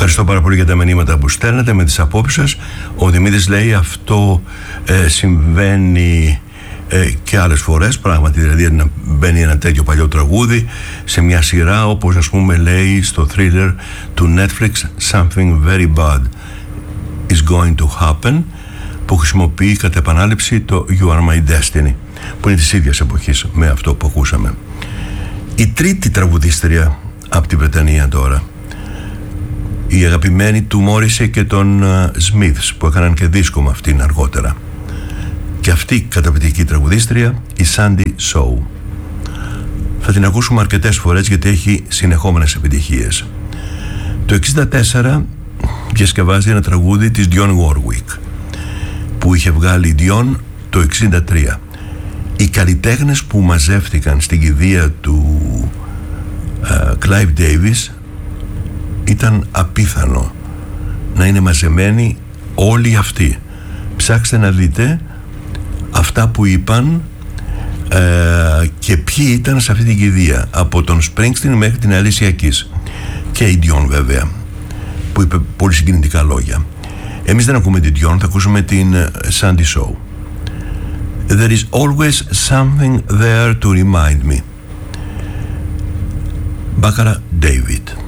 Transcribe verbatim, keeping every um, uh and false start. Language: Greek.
Ευχαριστώ πάρα πολύ για τα μηνύματα που στέλνετε με τις απόψεις σας. Ο Δημήτρης λέει αυτό ε, συμβαίνει ε, και άλλες φορές, πράγματι, δηλαδή να μπαίνει ένα τέτοιο παλιό τραγούδι σε μια σειρά, όπως ας πούμε λέει στο thriller του Netflix Something Very Bad is Going to Happen, που χρησιμοποιεί κατά επανάληψη το You Are My Destiny, που είναι της ίδιας εποχής με αυτό που ακούσαμε. Η τρίτη τραγουδίστρια από τη Βρετανία τώρα, η αγαπημένη του Μόρισεϊ και των uh, Smiths, που έκαναν και δίσκο με αυτήν αργότερα. Και αυτή η καταπληκτική τραγουδίστρια, η Sandy Shaw. Θα την ακούσουμε αρκετές φορές γιατί έχει συνεχόμενες επιτυχίες. Το εξήντα τέσσερα διασκευάζει ένα τραγούδι της Dionne Warwick, που είχε βγάλει η Dionne το εξήντα τρία. Οι καλλιτέχνες που μαζεύτηκαν στην κηδεία του uh, Clive Davis ήταν απίθανο να είναι μαζεμένοι όλοι αυτοί. Ψάξτε να δείτε αυτά που είπαν ε, και ποιοι ήταν σε αυτή την κηδεία, από τον Springsteen μέχρι την Alicia Keys και η Dionne βέβαια, που είπε πολύ συγκινητικά λόγια. Εμείς δεν ακούμε την Dionne, θα ακούσουμε την Sandy Shaw. There is always something there to remind me. Baccara David.